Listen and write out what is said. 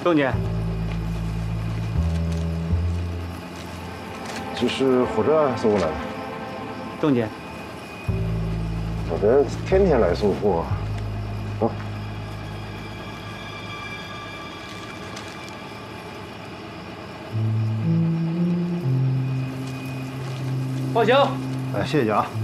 郑姐， 这是火车送过来的。 郑姐， 小陈天天来送货，走。 报销。 哎，谢谢啊。